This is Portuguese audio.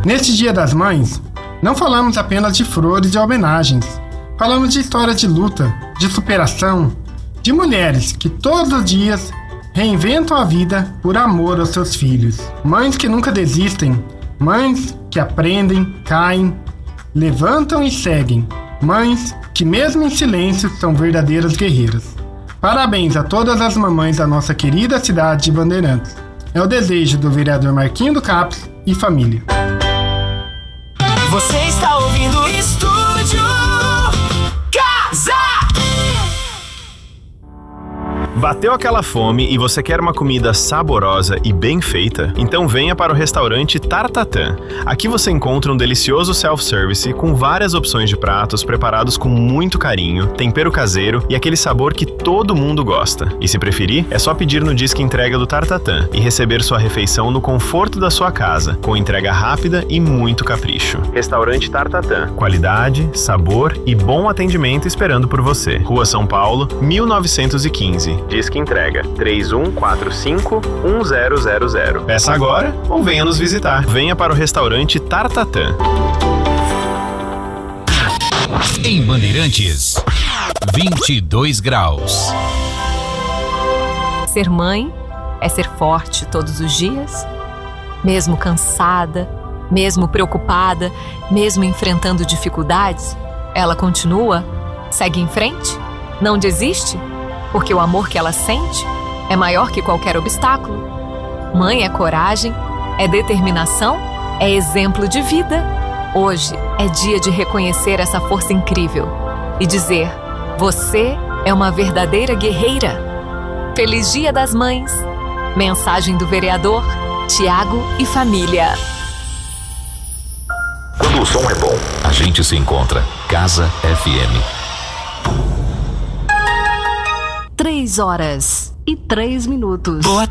Neste Dia das Mães, não falamos apenas de flores e homenagens. Falamos de história de luta, de superação, de mulheres que todos os dias reinventam a vida por amor aos seus filhos. Mães que nunca desistem, mães que aprendem, caem, levantam e seguem. Mães que mesmo em silêncio são verdadeiras guerreiras. Parabéns a todas as mamães da nossa querida cidade de Bandeirantes. É o desejo do vereador Marquinho do Caps e família. Você está ouvindo Estúdio Casa. Bateu aquela fome e você quer uma comida saborosa e bem feita? Então venha para o restaurante Tartatã. Aqui você encontra um delicioso self-service com várias opções de pratos preparados com muito carinho, tempero caseiro e aquele sabor que todo mundo gosta. E se preferir, é só pedir no Disque Entrega do Tartatã e receber sua refeição no conforto da sua casa, com entrega rápida e muito capricho. Restaurante Tartatã. Qualidade, sabor e bom atendimento esperando por você. Rua São Paulo, 1915. Disque Entrega 3145-1000. Peça agora ou venha nos visitar. Venha para o restaurante Tartatã. Em Bandeirantes, 22 graus. Ser mãe é ser forte todos os dias, mesmo cansada, mesmo preocupada, mesmo enfrentando dificuldades, ela continua, segue em frente, não desiste, porque o amor que ela sente é maior que qualquer obstáculo. Mãe é coragem, é determinação, é exemplo de vida. Hoje é dia de reconhecer essa força incrível e dizer: você é uma verdadeira guerreira. Feliz Dia das Mães. Mensagem do vereador Tiago e família. Quando o som é bom, a gente se encontra. Casa FM. 3 horas e 3 minutos. Boa